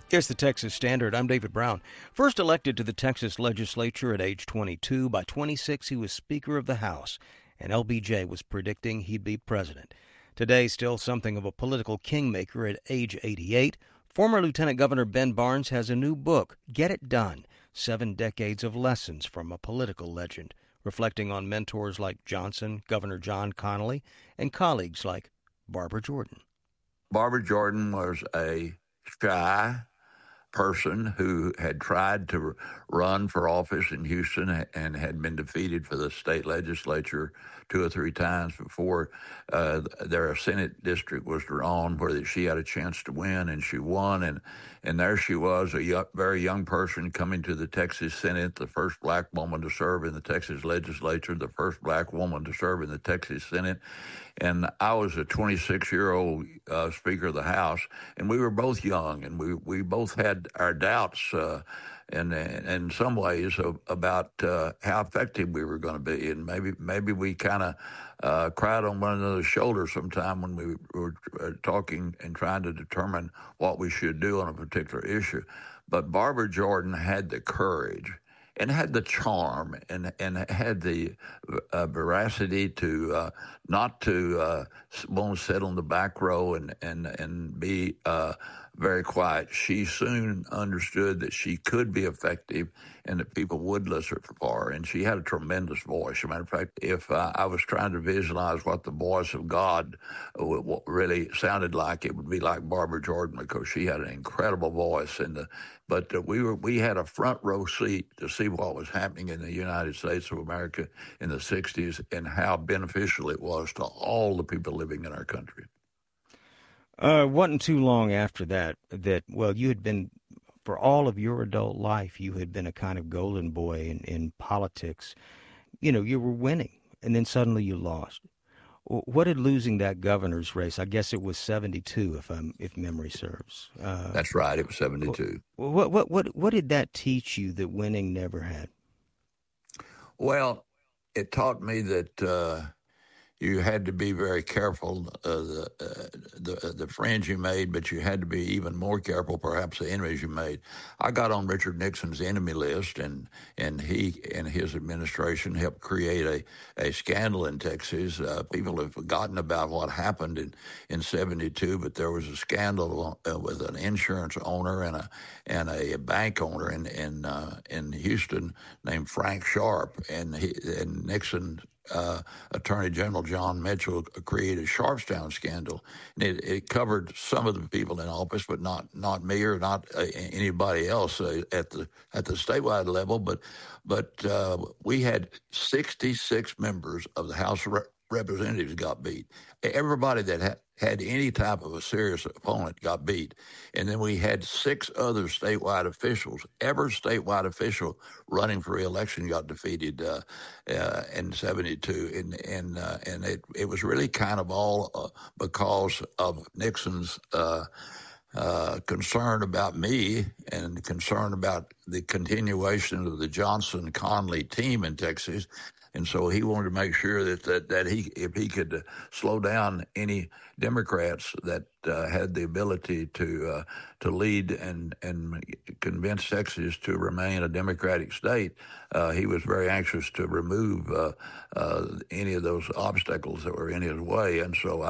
Here's the Texas Standard. I'm David Brown. First elected to the Texas legislature at age 22, by 26 he was Speaker of the House, and LBJ was predicting he'd be president. Today, still something of a political kingmaker at age 88, former Lieutenant Governor Ben Barnes has a new book, Get It Done, 7 decades of lessons from a political legend, reflecting on mentors like Johnson, Governor John Connally, and colleagues like Barbara Jordan. Barbara Jordan was a shy person who had tried to run for office in Houston and had been defeated for the state legislature 2 or 3 times before their Senate district was drawn, where she had a chance to win, and she won. And there she was, very young person coming to the Texas Senate, the first black woman to serve in the Texas legislature, the first black woman to serve in the Texas Senate. And I was a 26-year-old Speaker of the House, and we were both young, and we both had our doubts in some ways about how effective we were going to be. And maybe we kind of cried on one another's shoulders sometime when we were talking and trying to determine what we should do on a particular issue. But Barbara Jordan had the courage and had the charm and had the veracity to not to want to sit on the back row and be very quiet. She soon understood that she could be effective and that people would listen for her. And she had a tremendous voice. As a matter of fact, if I was trying to visualize what the voice of God really sounded like, it would be like Barbara Jordan, because she had an incredible voice. But we had a front row seat to see what was happening in the United States of America in the 60s and how beneficial it was to all the people living in our country. Wasn't too long after that, you had been, for all of your adult life, you had been a kind of golden boy in politics. You know, you were winning, and then suddenly you lost. What did losing that governor's race? I guess it was 72, if memory serves. That's right. It was 72. What did that teach you that winning never had? Well, it taught me that you had to be very careful the friends you made, but you had to be even more careful, perhaps, the enemies you made. I got on Richard Nixon's enemy list, and he and his administration helped create a scandal in Texas. People have forgotten about what happened in 72, but there was a scandal with an insurance owner and a bank owner in Houston named Frank Sharp, and Nixon. Attorney General John Mitchell created a Sharpstown scandal. And it covered some of the people in office, but not me or not anybody else at the statewide level. But we had 66 members of the House of Representatives got beat. Everybody that had any type of a serious opponent got beat. And then we had 6 other statewide officials. Every statewide official running for re-election got defeated in 72. And it was really kind of all because of Nixon's concern about me and concern about the continuation of the Johnson-Connally team in Texas. And so he wanted to make sure that if he could slow down any Democrats that had the ability to lead and convince Texas to remain a Democratic state, he was very anxious to remove any of those obstacles that were in his way. And so